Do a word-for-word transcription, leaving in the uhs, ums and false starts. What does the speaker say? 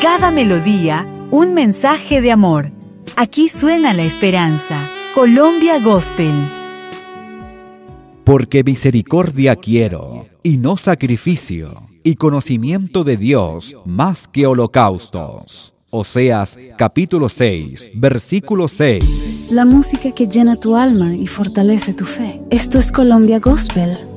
cada melodía, un mensaje de amor. Aquí suena la esperanza. Colombia Gospel. Porque misericordia quiero, y no sacrificio, y conocimiento de Dios más que holocaustos. Oseas capítulo seis, versículo seis. La música que llena tu alma y fortalece tu fe. Esto es Colombia Gospel.